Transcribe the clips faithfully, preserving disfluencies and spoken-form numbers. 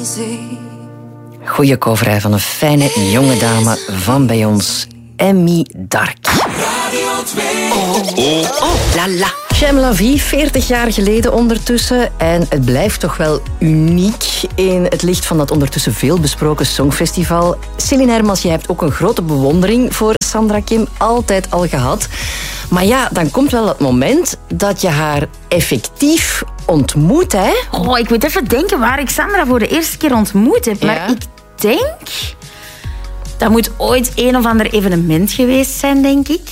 Goeie cover hè, van een fijne jonge dame van bij ons, Emmy Dark. Oh, oh, oh, la la. Chem La Vie, veertig jaar geleden ondertussen. En het blijft toch wel uniek in het licht van dat ondertussen veel besproken Songfestival. Céline Hermans, je hebt ook een grote bewondering voor Sandra Kim, altijd al gehad. Maar ja, dan komt wel het moment dat je haar effectief ontmoet, hè? Oh, ik moet even denken waar ik Sandra voor de eerste keer ontmoet heb. Maar ja. ik denk... Dat moet ooit een of ander evenement geweest zijn, denk ik.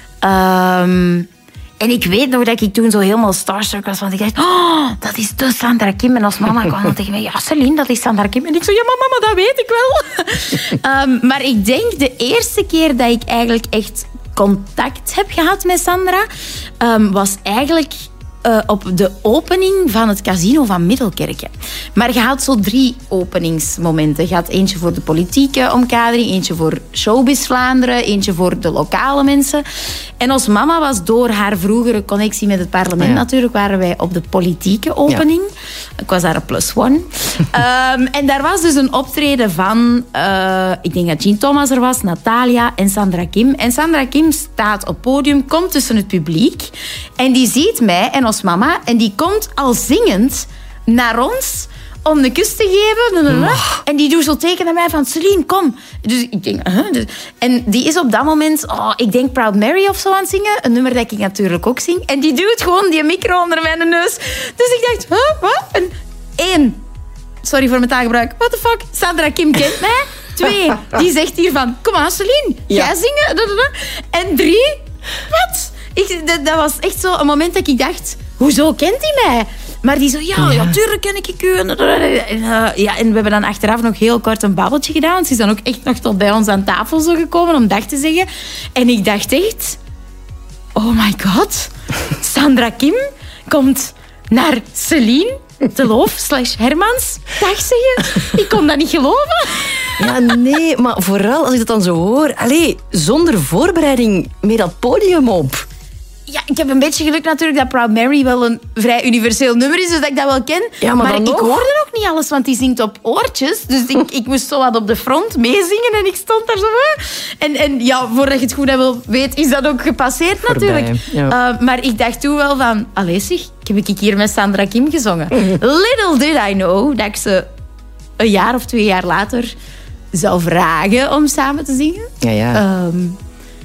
Um, en ik weet nog dat ik toen zo helemaal starstruck was. Want ik dacht, oh, dat is dus Sandra Kim. En als mama kwam dan tegen mij, ja, Celine, dat is Sandra Kim. En ik zo, ja, mama, dat weet ik wel. um, maar ik denk de eerste keer dat ik eigenlijk echt contact heb gehad met Sandra... Um, was eigenlijk... Uh, op de opening van het casino van Middelkerken. Maar je had zo drie openingsmomenten. Je had eentje voor de politieke omkadering, eentje voor Showbiz Vlaanderen, eentje voor de lokale mensen. En als mama was door haar vroegere connectie met het parlement ja. natuurlijk, waren wij op de politieke opening. Ja. Ik was daar een plus one. um, en daar was dus een optreden van, uh, ik denk dat Jean Thomas er was, Natalia en Sandra Kim. En Sandra Kim staat op het podium, komt tussen het publiek en die ziet mij en als mama en die komt al zingend naar ons om de kus te geven. Oh. En die doet zo teken naar mij van, Celine, kom. Dus ik denk, uh-huh. dus, en die is op dat moment, oh, ik denk Proud Mary of zo aan het zingen. Een nummer dat ik natuurlijk ook zing. En die doet gewoon die micro onder mijn neus. Dus ik dacht, huh, wat? En één, sorry voor mijn taalgebruik, what the fuck? Sandra Kim kent mij. Twee, die zegt hier van, kom aan Celine, ja. jij zingen. En drie, wat? Ik, dat, dat was echt zo een moment dat ik dacht, hoezo kent hij mij? Maar die zo, ja, ja. ja tuurlijk ken ik u. En, uh, ja, en we hebben dan achteraf nog heel kort een babbeltje gedaan. Want ze is dan ook echt nog tot bij ons aan tafel zo gekomen om dag te zeggen. En ik dacht echt, oh my god, Sandra Kim komt naar Celine de Loof slash Hermans dag zeggen. Ik kon dat niet geloven. Ja, nee, maar vooral als ik dat dan zo hoor, allee, zonder voorbereiding mee dat podium op. Ja, ik heb een beetje geluk natuurlijk dat Proud Mary wel een vrij universeel nummer is, dus dat ik dat wel ken. Ja, maar maar ik nog? hoorde ook niet alles, want die zingt op oortjes. Dus ik, ik moest zo wat op de front meezingen en ik stond daar zo. En, en ja, voordat je het goed wil weet, is dat ook gepasseerd Voorbij, natuurlijk. Ja. Uh, maar ik dacht toen wel van, allee zeg, heb ik hier met Sandra Kim gezongen. Little did I know dat ik ze een jaar of twee jaar later zou vragen om samen te zingen. Ja, ja. Um,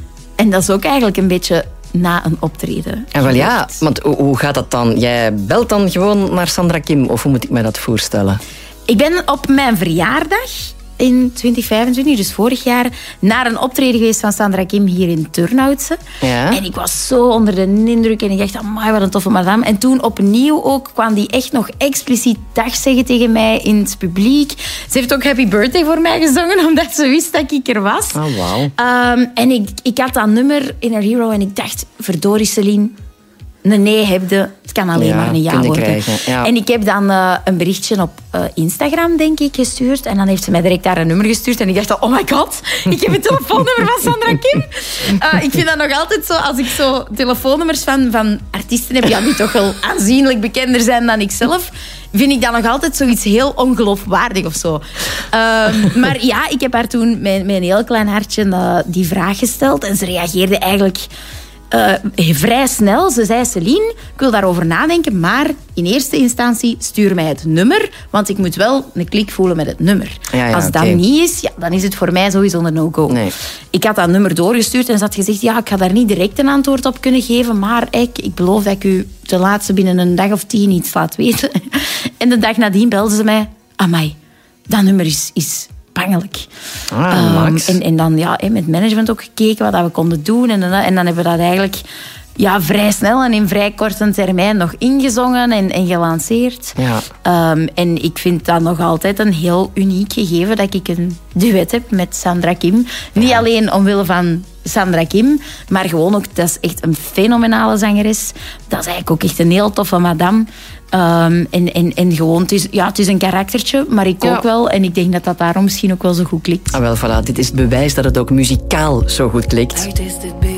en dat is ook eigenlijk een beetje na een optreden. En wel ja, want hoe gaat dat dan? Jij belt dan gewoon naar Sandra Kim, of hoe moet ik mij dat voorstellen? Ik ben op mijn verjaardag in twintig vijfentwintig, dus vorig jaar, naar een optreden geweest van Sandra Kim hier in Turnhoutse. Ja. En ik was zo onder de indruk en ik dacht, amai, wat een toffe madame. En toen opnieuw ook kwam die echt nog expliciet dag zeggen tegen mij in het publiek. Ze heeft ook Happy Birthday voor mij gezongen, omdat ze wist dat ik er was. Oh, wow. Um, en ik, ik had dat nummer in Inner Hero en ik dacht, verdorie Celine, een nee heb je, het kan alleen ja, maar een ja worden. Ja. En ik heb dan uh, een berichtje op uh, Instagram, denk ik, gestuurd. En dan heeft ze mij direct daar een nummer gestuurd. En ik dacht, oh my god, ik heb het telefoonnummer van Sandra Kim. Uh, ik vind dat nog altijd zo, als ik zo telefoonnummers van, van artiesten heb, ja, die toch wel aanzienlijk bekender zijn dan ik zelf, vind ik dat nog altijd zoiets heel ongeloofwaardig of zo. Uh, maar ja, ik heb haar toen met, met een heel klein hartje uh, die vraag gesteld. En ze reageerde eigenlijk Uh, vrij snel. Ze zei, Celine, ik wil daarover nadenken, maar in eerste instantie stuur mij het nummer, want ik moet wel een klik voelen met het nummer. Ja, ja, Als dat okay. niet is, ja, dan is het voor mij sowieso een no-go. Nee. Ik had dat nummer doorgestuurd en ze had gezegd, ja, ik ga daar niet direct een antwoord op kunnen geven, maar ik, ik beloof dat ik u ten laatste binnen een dag of tien iets laat weten. En de dag nadien belde ze mij, amai, dat nummer is... is bangelijk. Ah, Max. Um, en, en dan ja, met management ook gekeken wat we konden doen. En, en dan hebben we dat eigenlijk ja, vrij snel en in vrij korte termijn nog ingezongen en, en gelanceerd. Ja. Um, en ik vind dat nog altijd een heel uniek gegeven dat ik een duet heb met Sandra Kim. Niet ja. alleen omwille van Sandra Kim, maar gewoon ook, dat is echt een fenomenale zangeres. Dat is eigenlijk ook echt een heel toffe madame. Um, en, en, en gewoon, het is, ja, het is een karaktertje, maar ik ja. ook wel. En ik denk dat dat daarom misschien ook wel zo goed klikt. Ah, wel, voilà. Dit is het bewijs dat het ook muzikaal zo goed klikt.